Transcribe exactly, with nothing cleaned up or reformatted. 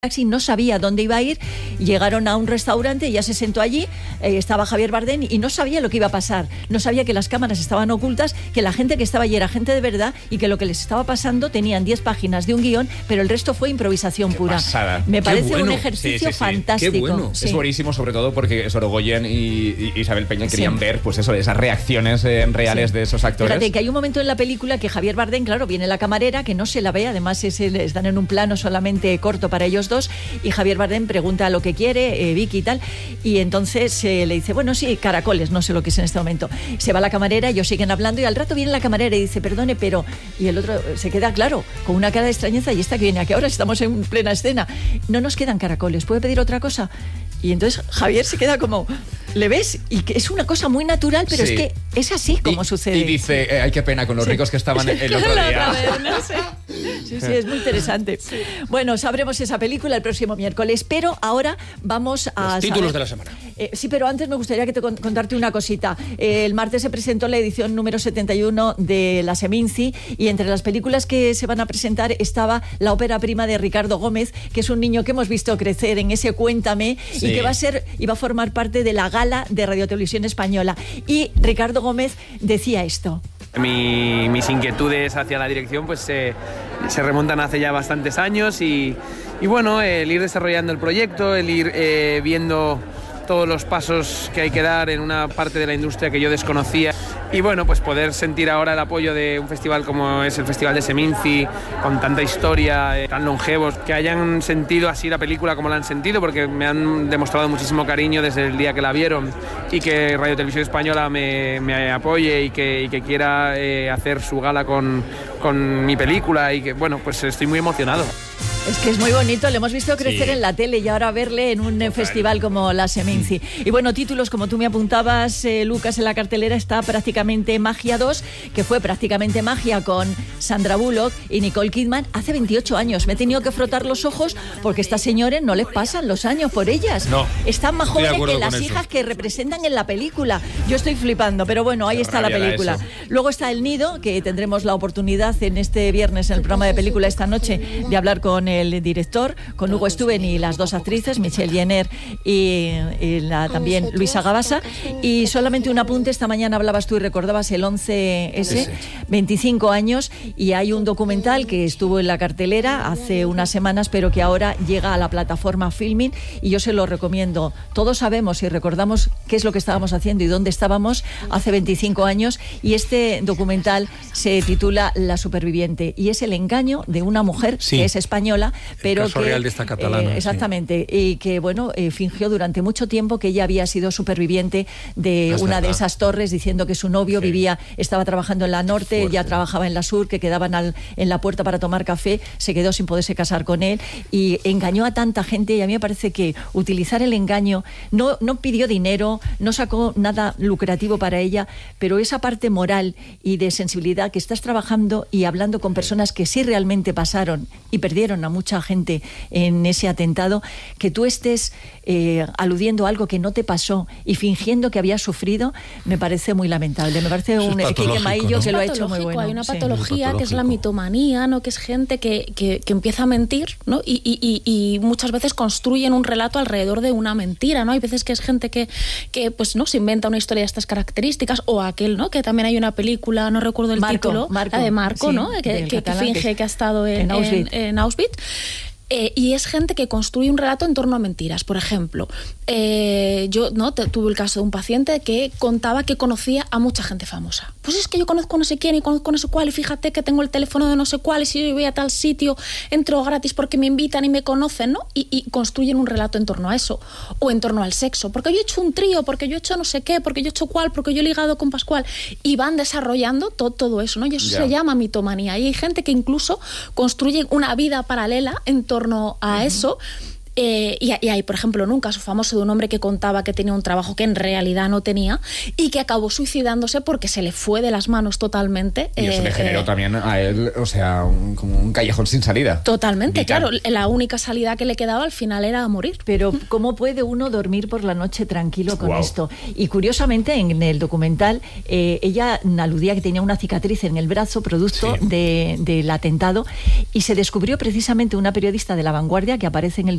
taxi, no sabía dónde iba a ir, llegaron a un restaurante, ya se sentó allí, eh, estaba Javier Bardem y no sabía lo que iba a pasar, no sabía que las cámaras estaban ocultas, que la gente que estaba allí era gente de verdad y que lo que les estaba pasando tenían diez páginas de un guión, pero el resto fue improvisación Qué pura. Pasada. Me Qué parece bueno. un ejercicio sí, sí, sí. fantástico. Qué bueno. Sí. Es buenísimo, sobre todo porque Sorogoyen y, y Isabel Peña querían Sí. ver pues eso, esas reacciones eh, reales Sí. de esos actores. Fíjate que hay un momento en la película que Javier Bardem, claro, viene la camarera, que no se la ve, además es el, están en un plano solamente corto para ellos dos, y Javier Bardem pregunta lo que quiere, eh, Vicky y tal, y entonces eh, le dice, bueno, sí, caracoles, no sé lo que es en este momento. Se va la camarera, ellos siguen hablando y al rato viene la camarera y dice, perdone, pero... Y el otro se queda, claro, con una cara de extrañeza, y esta que viene aquí ahora, estamos en plena escena. No nos quedan caracoles, ¿puede pedir otra cosa? Y entonces Javier se queda como, ¿le ves? Y que es una cosa muy natural, pero Sí. es que es así como y, sucede. Y dice, eh, ay, qué pena con los Sí. ricos que estaban el otro La día. otra vez, no sé. Sí, sí, es muy interesante. Sí. Bueno, sabremos esa película el próximo miércoles, pero ahora vamos a... Los títulos saber... de la semana. Eh, sí, pero antes me gustaría que te con- contarte una cosita. Eh, el martes se presentó la edición número setenta y uno de la Seminci, y entre las películas que se van a presentar estaba la ópera prima de Ricardo Gómez, que es un niño que hemos visto crecer en ese Cuéntame, sí. y que va a ser y va a formar parte de la gala de Radio Televisión Española. Y Ricardo Gómez decía esto. Mi, mis inquietudes hacia la dirección pues se, se remontan hace ya bastantes años y, y bueno, el ir desarrollando el proyecto, el ir eh, viendo todos los pasos que hay que dar en una parte de la industria que yo desconocía y bueno, pues poder sentir ahora el apoyo de un festival como es el Festival de Seminci, con tanta historia, eh, tan longevos, que hayan sentido así la película como la han sentido, porque me han demostrado muchísimo cariño desde el día que la vieron, y que Radio Televisión Española me, me apoye y que, y que quiera eh, hacer su gala con, con mi película, y que bueno, pues estoy muy emocionado. Es que es muy bonito, le hemos visto crecer sí. en la tele y ahora verle en un Total. festival como la Seminci. Y bueno, títulos como tú me apuntabas, eh, Lucas, en la cartelera está Prácticamente Magia dos, que fue Prácticamente Magia con Sandra Bullock y Nicole Kidman hace veintiocho años. Me he tenido que frotar los ojos porque estas señores no les pasan los años por ellas. No, están más jóvenes que las eso. hijas que representan en la película. Yo estoy flipando, pero bueno, ahí Qué está la película. Luego está El Nido, que tendremos la oportunidad en este viernes en el programa de película esta noche de hablar con el director, con Hugo Stuben y las dos actrices, Michelle Jenner y, y la, también Luisa Gabasa. Y solamente un apunte, esta mañana hablabas tú y recordabas el once ese, veinticinco años, y hay un documental que estuvo en la cartelera hace unas semanas, pero que ahora llega a la plataforma Filmin, y yo se lo recomiendo. Todos sabemos y recordamos qué es lo que estábamos haciendo y dónde estábamos hace veinticinco años, y este documental se titula La Superviviente, y es el engaño de una mujer sí. que es española, pero el caso que real de esta catalana, eh, exactamente sí. y que bueno eh, fingió durante mucho tiempo que ella había sido superviviente de es una verdad. de esas torres, diciendo que su novio sí. vivía, estaba trabajando en la norte, Fuerte. ella trabajaba en la sur, que quedaban al, en la puerta para tomar café, se quedó sin poderse casar con él y engañó a tanta gente. Y a mí me parece que utilizar el engaño, no, no pidió dinero, no sacó nada lucrativo para ella, pero esa parte moral y de sensibilidad, que estás trabajando y hablando con personas que sí realmente pasaron y perdieron a mucha gente en ese atentado, que tú estés eh, aludiendo a algo que no te pasó y fingiendo que habías sufrido, me parece muy lamentable. Me parece un Quique Maillo, ¿no? que lo ha hecho muy bueno. Hay una sí. patología que es la mitomanía, ¿no? Que es gente que, que, que empieza a mentir, ¿no? Y, y, y muchas veces construyen un relato alrededor de una mentira, ¿no? Hay veces que es gente que, que pues, ¿no? se inventa una historia de estas características, o aquel, ¿no? Que también hay una película, no recuerdo el Marco, título, Marco, la de Marco, sí, ¿no? Que, que, que finge que, que ha estado en, en Auschwitz. En, en Auschwitz. Eh, y es gente que construye un relato en torno a mentiras. Por ejemplo, eh, yo no te, tuve el caso de un paciente que contaba que conocía a mucha gente famosa. Pues es que yo conozco no sé quién y conozco no sé cuál, y fíjate que tengo el teléfono de no sé cuál, y si yo voy a tal sitio entro gratis porque me invitan y me conocen, ¿no? Y, y construyen un relato en torno a eso, o en torno al sexo, porque yo he hecho un trío, porque yo he hecho no sé qué, porque yo he hecho cuál, porque yo he ligado con Pascual, y van desarrollando to, todo eso, ¿no? Y eso yeah. se llama mitomanía. Y hay gente que incluso construye una vida paralela en torno a uh-huh. eso, Eh, y, y hay, por ejemplo, en un caso famoso de un hombre que contaba que tenía un trabajo que en realidad no tenía y que acabó suicidándose porque se le fue de las manos totalmente. Y eso eh, le generó eh, también a él, o sea, un, como un callejón sin salida. Totalmente, Vital. claro. La única salida que le quedaba al final era morir. Pero ¿cómo puede uno dormir por la noche tranquilo con Wow. esto? Y curiosamente en el documental eh, ella aludía que tenía una cicatriz en el brazo producto Sí. de, del atentado y se descubrió precisamente una periodista de La Vanguardia que aparece en el